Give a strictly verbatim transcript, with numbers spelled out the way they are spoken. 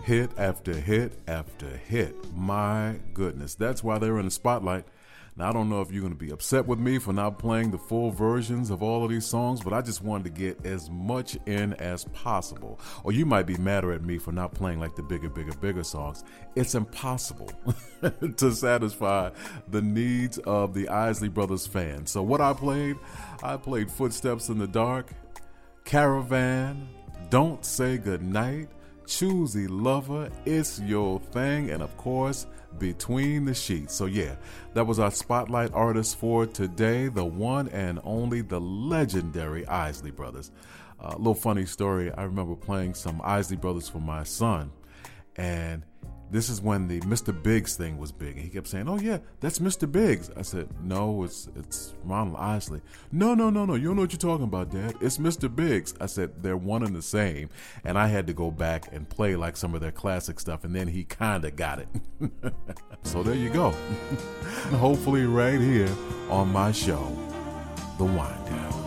Hit after hit after hit. My goodness. That's why they're in the spotlight. Now, I don't know if you're going to be upset with me for not playing the full versions of all of these songs, but I just wanted to get as much in as possible. Or you might be madder at me for not playing like the bigger, bigger, bigger songs. It's impossible to satisfy the needs of the Isley Brothers fans. So what I played, I played Footsteps in the Dark, Caravan, Don't Say Goodnight, Choosy Lover, It's Your Thing, and of course, Between the Sheets. So yeah, that was our spotlight artist for today, the one and only, the legendary Isley Brothers. A uh, little funny story, I remember playing some Isley Brothers for my son, and this is when the Mister Biggs thing was big. And he kept saying, oh yeah, that's Mister Biggs. I said, no, it's it's Ronald Isley. No, no, no, no, you don't know what you're talking about, Dad. It's Mister Biggs. I said, they're one and the same. And I had to go back and play like some of their classic stuff, and then he kind of got it. So there you go. Hopefully right here on my show, The Wind Down.